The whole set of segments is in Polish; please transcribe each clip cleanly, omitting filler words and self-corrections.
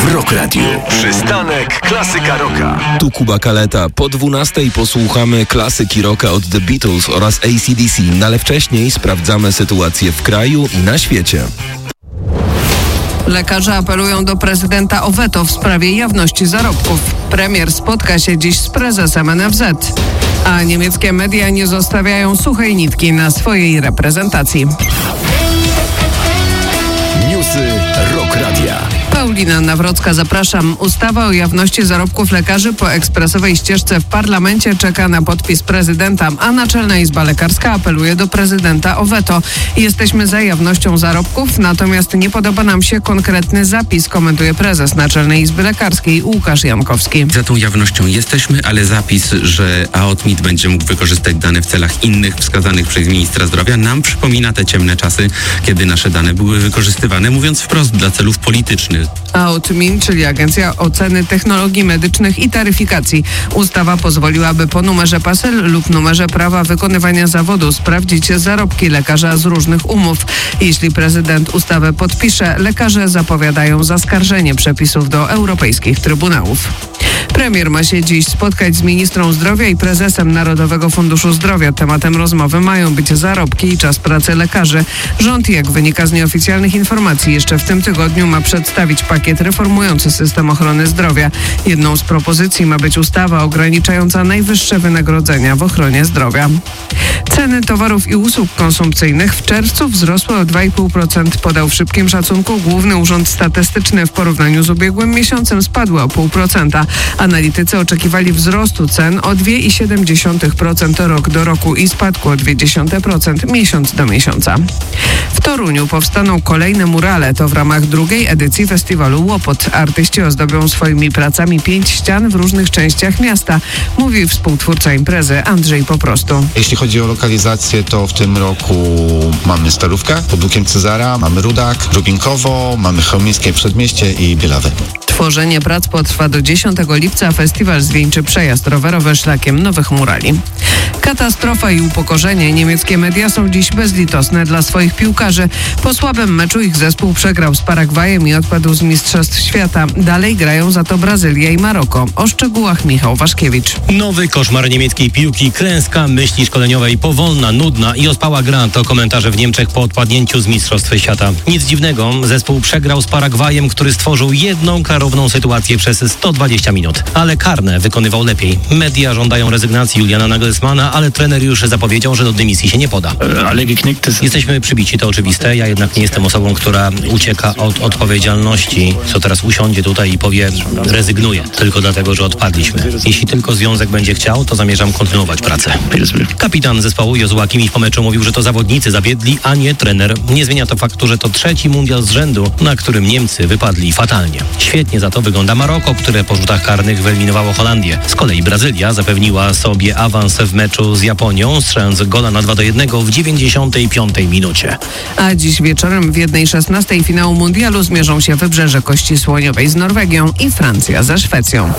w Rock Radio. Przystanek Klasyka Rocka. Tu Kuba Kaleta. Po 12:00 posłuchamy klasyki rocka od The Beatles oraz AC/DC, ale wcześniej sprawdzamy sytuację w kraju i na świecie. Lekarze apelują do prezydenta o weto w sprawie jawności zarobków. Premier spotka się dziś z prezesem NFZ. A niemieckie media nie zostawiają suchej nitki na swojej reprezentacji. Newsy Rock Radia. Paulina Nawrocka, zapraszam. Ustawa o jawności zarobków lekarzy po ekspresowej ścieżce w parlamencie czeka na podpis prezydenta, a Naczelna Izba Lekarska apeluje do prezydenta o weto. Jesteśmy za jawnością zarobków, natomiast nie podoba nam się konkretny zapis, komentuje prezes Naczelnej Izby Lekarskiej Łukasz Jankowski. Za tą jawnością jesteśmy, ale zapis, że AOTMiT będzie mógł wykorzystać dane w celach innych wskazanych przez ministra zdrowia, nam przypomina te ciemne czasy, kiedy nasze dane były wykorzystywane, mówiąc wprost, dla celów politycznych. AOTMiT, czyli Agencja Oceny Technologii Medycznych i Taryfikacji. Ustawa pozwoliłaby po numerze PESEL lub numerze prawa wykonywania zawodu sprawdzić zarobki lekarza z różnych umów. Jeśli prezydent ustawę podpisze, lekarze zapowiadają zaskarżenie przepisów do europejskich trybunałów. Premier ma się dziś spotkać z ministrą zdrowia i prezesem Narodowego Funduszu Zdrowia. Tematem rozmowy mają być zarobki i czas pracy lekarzy. Rząd, jak wynika z nieoficjalnych informacji, jeszcze w tym tygodniu ma przedstawić pakiet reformujący system ochrony zdrowia. Jedną z propozycji ma być ustawa ograniczająca najwyższe wynagrodzenia w ochronie zdrowia. Ceny towarów i usług konsumpcyjnych w czerwcu wzrosły o 2,5%. Podał w szybkim szacunku Główny Urząd Statystyczny. W porównaniu z ubiegłym miesiącem spadły o 0,5%. Analitycy oczekiwali wzrostu cen o 2,7% rok do roku i spadku o 0,2% miesiąc do miesiąca. W Toruniu powstaną kolejne murale. To w ramach drugiej edycji festiwalu Łopot. Artyści ozdobią swoimi pracami 5 ścian w różnych częściach miasta, mówi współtwórca imprezy Andrzej Poprostu. Jeśli chodzi o lokalizację, to w tym roku mamy Starówkę pod Łukiem Cezara, mamy Rudak, Rubinkowo, mamy Chełmińskie Przedmieście i Bielawy. Tworzenie prac potrwa do 10 lipca. Festiwal zwieńczy przejazd rowerowy szlakiem nowych murali. Katastrofa i upokorzenie. Niemieckie media są dziś bezlitosne dla swoich piłkarzy. Po słabym meczu ich zespół przegrał z Paragwajem i odpadł z Mistrzostw Świata. Dalej grają za to Brazylia i Maroko. O szczegółach Michał Waszkiewicz. Nowy koszmar niemieckiej piłki, klęska myśli szkoleniowej, powolna, nudna i ospała gra. To komentarze w Niemczech po odpadnięciu z Mistrzostw Świata. Nic dziwnego, zespół przegrał z Paragwajem, który stworzył jedną klarowną sytuację przez 120 minut. Ale karne wykonywał lepiej. Media żądają rezygnacji Juliana Nagelsmana, ale trener już zapowiedział, że do dymisji się nie poda. Jesteśmy przybici, to oczywiste. Ja jednak nie jestem osobą, która ucieka od odpowiedzialności, co teraz usiądzie tutaj i powie, rezygnuję, tylko dlatego, że odpadliśmy. Jeśli tylko związek będzie chciał, to zamierzam kontynuować pracę. Kapitan zespołu Jozua Kimmich po meczu mówił, że to zawodnicy zawiedli, a nie trener. Nie zmienia to faktu, że to 3. mundial z rzędu, na którym Niemcy wypadli fatalnie. Świetnie za to wygląda Maroko, które po rzutach karnych wyeliminowało Holandię. Z kolei Brazylia zapewniła sobie awans w meczu z Japonią, strzelając gola na 2-1 w 95 minucie. A dziś wieczorem w 1:16 finału mundialu zmierzą się Wybrzeże Kości Słoniowej z Norwegią i Francja ze Szwecją.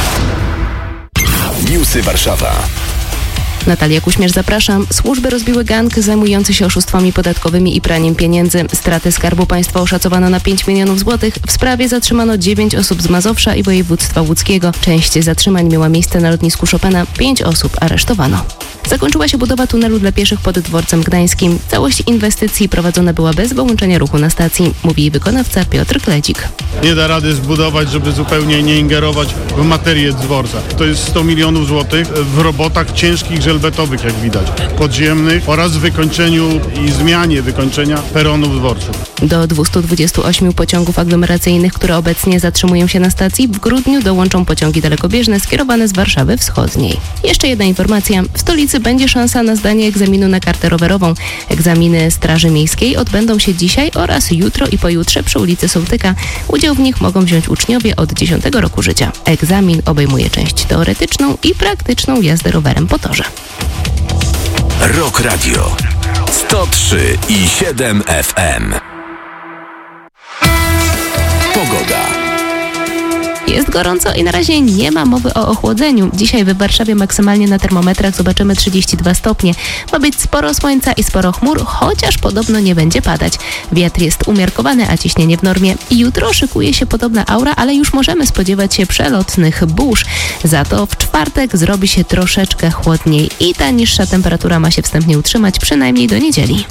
Newsy Warszawa. Natalia Kuśmierz, zapraszam. Służby rozbiły gang zajmujący się oszustwami podatkowymi i praniem pieniędzy. Straty Skarbu Państwa oszacowano na 5 milionów złotych. W sprawie zatrzymano 9 osób z Mazowsza i województwa łódzkiego. Część zatrzymań miała miejsce na lotnisku Chopina. 5 osób aresztowano. Zakończyła się budowa tunelu dla pieszych pod Dworcem Gdańskim. Całość inwestycji prowadzona była bez wyłączenia ruchu na stacji, mówi jej wykonawca Piotr Kledzik. Nie da rady zbudować, żeby zupełnie nie ingerować w materię dworca. To jest 100 milionów złotych w robotach ciężkich, żelbetowych, jak widać, podziemnych oraz wykończeniu i zmianie wykończenia peronów dworców. Do 228 pociągów aglomeracyjnych, które obecnie zatrzymują się na stacji, w grudniu dołączą pociągi dalekobieżne skierowane z Warszawy Wschodniej. Jeszcze jedna informacja. W stolicy będzie szansa na zdanie egzaminu na kartę rowerową. Egzaminy Straży Miejskiej odbędą się dzisiaj oraz jutro i pojutrze przy ulicy Sołtyka. Udział w nich mogą wziąć uczniowie od 10 roku życia. Egzamin obejmuje część teoretyczną i praktyczną jazdę rowerem po torze. Rock Radio 103,7 FM. Pogoda. Jest gorąco i na razie nie ma mowy o ochłodzeniu. Dzisiaj w Warszawie maksymalnie na termometrach zobaczymy 32 stopnie. Ma być sporo słońca i sporo chmur, chociaż podobno nie będzie padać. Wiatr jest umiarkowany, a ciśnienie w normie. Jutro szykuje się podobna aura, ale już możemy spodziewać się przelotnych burz. Za to w czwartek zrobi się troszeczkę chłodniej i ta niższa temperatura ma się wstępnie utrzymać przynajmniej do niedzieli.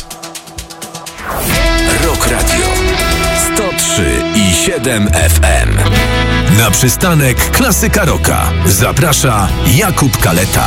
Rock Radio 103,7 FM. Na przystanek Klasyka Rocka zaprasza Jakub Kaleta.